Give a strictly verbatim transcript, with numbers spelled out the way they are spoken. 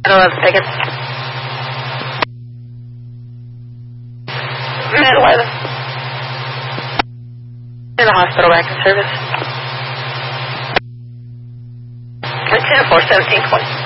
eleven, take it. Minute eleven. In the hospital, back in service. ten four, seventeen twenty.